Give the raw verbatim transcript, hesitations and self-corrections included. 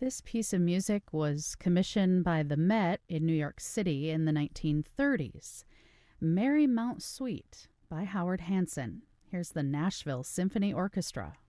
This piece of music was commissioned by the Met in New York City in the nineteen thirties. Marymount Suite by Howard Hanson. Here's the Nashville Symphony Orchestra.